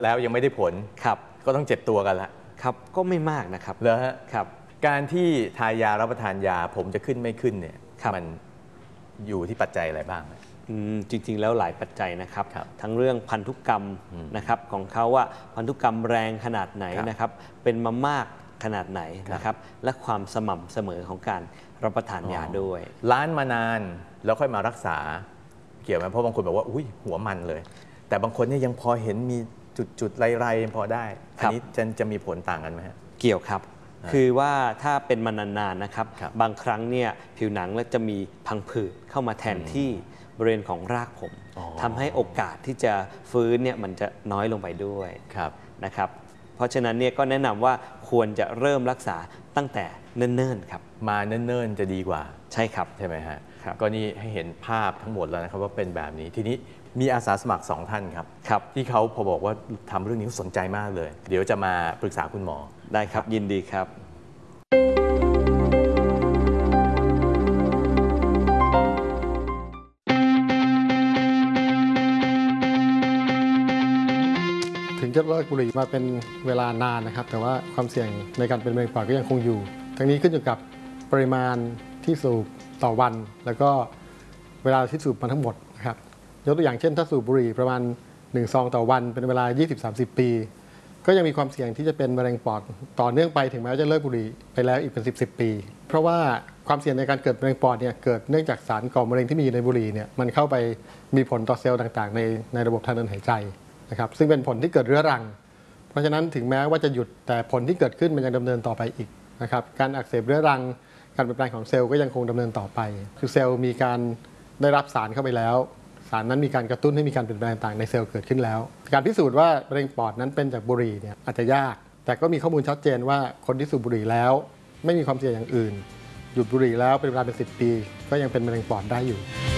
แล้วยังไม่ได้ผลครับก็ต้องเจ็บตัวกันละครับก็ไม่มากนะครับแล้วฮะครับการที่ทายารับประทานยาผมจะขึ้นไม่ขึ้นเนี่ยมันอยู่ที่ปัจจัยอะไรบ้างจริงๆแล้วหลายปัจจัยนะครับครับทั้งเรื่องพันธุกรรมนะครับของเขาว่าพันธุกรรมแรงขนาดไหนนะครับเป็นมามากขนาดไหนนะครับและความสม่ำเสมอของการรับประทานยาด้วยล้านมานานแล้วค่อยมารักษาเกี่ยวไหมเพราะบางคนบอกว่าอุ้ยหัวมันเลยแต่บางคนเนี่ยยังพอเห็นมีจุดไรๆพอได้อันนี้จะมีผลต่างกันไหมฮะเกี่ยวครับคือว่าถ้าเป็นมานานๆนะครับบางครั้งเนี่ยผิวหนังจะมีพังผืดเข้ามาแทนที่บริเวณของรากผมทำให้โอกาสที่จะฟื้นเนี่ยมันจะน้อยลงไปด้วยนะครับเพราะฉะนั้นเนี่ยก็แนะนำว่าควรจะเริ่มรักษาตั้งแต่เนิ่นๆครับมาเนิ่นๆจะดีกว่าใช่ครับใช่ไหมฮะก็นี่ให้เห็นภาพทั้งหมดแล้วนะครับว่าเป็นแบบนี้ทีนี้มีอาสาสมัคร2ท่านครับที่เขาพอบอกว่าทำเรื่องนี้สนใจมากเลยเดี๋ยวจะมาปรึกษาคุณหมอได้ครับยินดีครับถึงจะเลิกบุหรี่มาเป็นเวลานานนะครับแต่ว่าความเสี่ยงในการเป็นมะเร็งปอดก็ยังคงอยู่ทั้งนี้ขึ้นอยู่กับปริมาณที่สูบต่อวันแล้วก็เวลาที่สูบมาทั้งหมดนะครับยกตัวอย่างเช่นถ้าสูบบุหรี่ประมาณ1 ซองต่อวันเป็นเวลา 20-30 ปีก็ยังมีความเสี่ยงที่จะเป็นมะเร็งปอดต่อเนื่องไปถึงแม้จะเลิกบุหรี่ไปแล้วอีกเป็น10 ปีเพราะว่าความเสี่ยงในการเกิดมะเร็งปอดเนี่ยเกิดเนื่องจากสารก่อมะเร็งที่มีในบุหรี่เนี่ยมันเข้าไปมีผลต่อเซลล์ต่างๆในระบบทางเดินหายใจนะครับซึ่งเป็นผลที่เกิดเรื้อรังเพราะฉะนั้นถึงแม้ว่าจะหยุดแต่ผลที่เกิดขึ้นมันยังดำเนินต่อไปอีกนะครับการอักเสบเรื้อรังการเปลี่ยนแปลงของเซลล์ก็ยังคงดำเนินต่อไปคือเซลล์มีการได้รับสารเข้าไปแล้วสารนั้นมีการกระตุ้นให้มีการเปลี่ยนแปลงต่างในเซลล์เกิดขึ้นแล้วการพิสูจน์ว่ามะเร็งปอดนั้นเป็นจากบุหรี่เนี่ยอาจจะยากแต่ก็มีข้อมูลชัดเจนว่าคนที่สูบบุหรี่แล้วไม่มีความเสี่ยงอย่างอื่นหยุดบุหรี่แล้วเป็นเวลาเป็น10 ปีก็ยังเป็นมะเร็งปอดได้อยู่